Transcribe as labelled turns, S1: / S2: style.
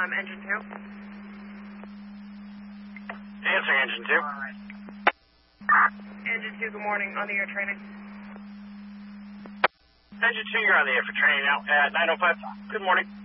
S1: engine 2.
S2: Answering engine 2.
S1: Engine 2, good morning. On the air training.
S2: Engine 2, you're on the air for training now at 9:05. Good morning.